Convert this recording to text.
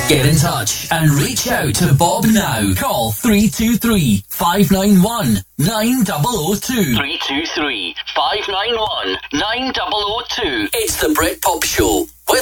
Get in touch and reach out to Bob now. Call 323-591-9002. 323-591-9002. It's the Britpop Show with